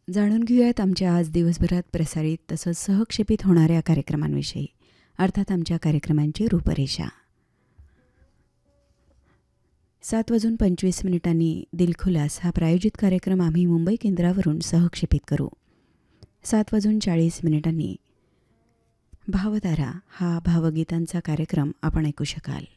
जाणून घेऊयात आमच्या आज दिवसभरात प्रसारित तसंच सहक्षेपित होणाऱ्या कार्यक्रमांविषयी, अर्थात आमच्या कार्यक्रमांची रूपरेषा. 7:25 दिलखुलास हा प्रायोजित कार्यक्रम आम्ही मुंबई केंद्रावरून सहक्षेपित करू. 7:40 भावधारा हा भावगीतांचा कार्यक्रम आपण ऐकू शकाल.